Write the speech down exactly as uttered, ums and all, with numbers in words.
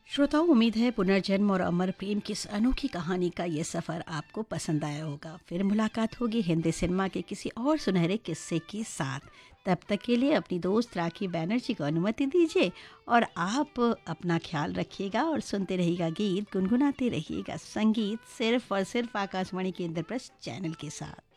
श्रोताओं, उम्मीद है पुनर्जन्म और अमर प्रेम की इस अनोखी कहानी का ये सफ़र आपको पसंद आया होगा। फिर मुलाकात होगी हिंदी सिनेमा के किसी और सुनहरे किस्से के साथ। तब तक के लिए अपनी दोस्त राखी बैनर्जी को अनुमति दीजिए और आप अपना ख्याल रखिएगा और सुनते रहिएगा गीत, गुनगुनाते रहिएगा संगीत, सिर्फ और सिर्फ आकाशवाणी के इंद्रप्रस्थ चैनल के साथ।